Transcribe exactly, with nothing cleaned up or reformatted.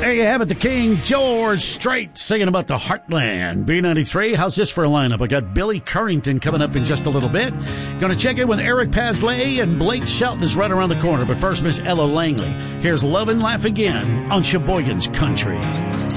There you have it, the King George Strait singing about the Heartland. B ninety-three, how's this for a lineup? I got Billy Currington coming up in just a little bit. Going to check in with Eric Paslay, and Blake Shelton is right around the corner. But first, Miss Ella Langley. Here's Love and Laugh Again on Sheboygan's Country.